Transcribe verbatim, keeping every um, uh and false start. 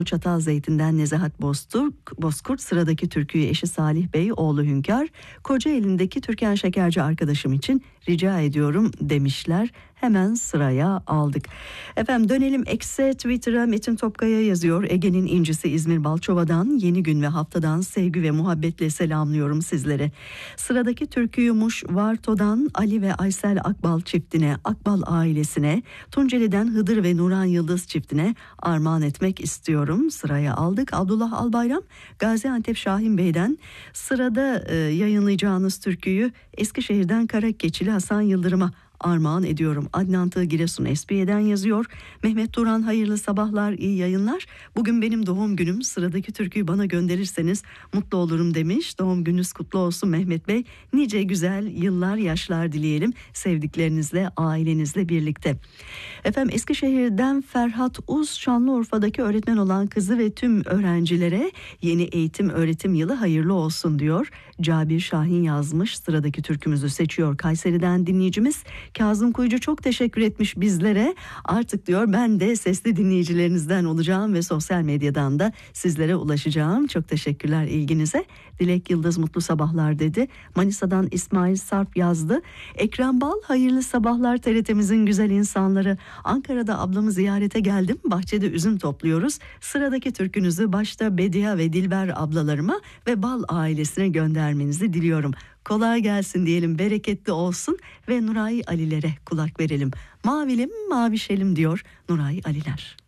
Çatalzeytin'den Nezahat Bozturk, Bozkurt sıradaki türküyü eşi Salih Bey, oğlu Hünkar, Kocaeli'ndeki Türkan Şekerci arkadaşım için rica ediyorum demişler. Hemen sıraya aldık. Efendim dönelim X'e, Twitter'a. Metin Topkaya yazıyor. Ege'nin incisi İzmir Balçova'dan yeni gün ve haftadan sevgi ve muhabbetle selamlıyorum sizlere. Sıradaki türküyü Muş Varto'dan Ali ve Aysel Akbal çiftine, Akbal ailesine, Tunceli'den Hıdır ve Nuran Yıldız çiftine armağan etmek istiyorum. Sıraya aldık. Abdullah Albayram Gaziantep Şahin Bey'den sırada e, yayınlayacağınız türküyü Eskişehir'den Karakeçili Hasan Yıldırım'a armağan ediyorum. Adnan Tığ Giresun Esbiye'den yazıyor. Mehmet Duran hayırlı sabahlar, iyi yayınlar. Bugün benim doğum günüm. Sıradaki türküyü bana gönderirseniz mutlu olurum demiş. Doğum gününüz kutlu olsun Mehmet Bey. Nice güzel yıllar, yaşlar dileyelim sevdiklerinizle, ailenizle birlikte. Efendim Eskişehir'den Ferhat Uz, Şanlıurfa'daki öğretmen olan kızı ve tüm öğrencilere yeni eğitim öğretim yılı hayırlı olsun diyor. Cabir Şahin yazmış. Sıradaki türkümüzü seçiyor Kayseri'den dinleyicimiz. Kazım Kuyucu çok teşekkür etmiş bizlere. Artık diyor ben de sesli dinleyicilerinizden olacağım ve sosyal medyadan da sizlere ulaşacağım. Çok teşekkürler ilginize. Dilek Yıldız mutlu sabahlar dedi. Manisa'dan İsmail Sarp yazdı. Ekrem Bal hayırlı sabahlar T R T'mizin güzel insanları. Ankara'da ablamı ziyarete geldim. Bahçede üzüm topluyoruz. Sıradaki türkünüzü başta Bediye ve Dilber ablalarıma ve Bal ailesine göndermenizi diliyorum. Kolay gelsin diyelim, bereketli olsun ve Nuray Alilere kulak verelim. Mavilim mavişelim diyor Nuray Aliler.